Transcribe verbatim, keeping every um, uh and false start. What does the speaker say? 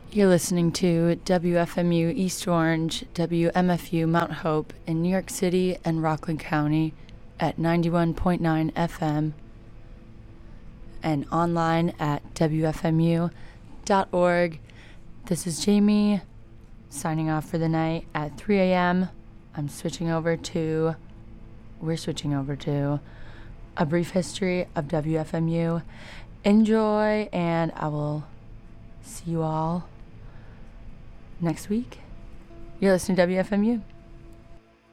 You're listening to W F M U East Orange, W M F U Mount Hope in New York City and Rockland County at ninety-one point nine F M and online at W F M U dot org. This is Jamie signing off for the night at three a.m. I'm switching over to, we're switching over to A Brief History of W F M U. Enjoy, and I will see you all next week. You're listening to W F M U.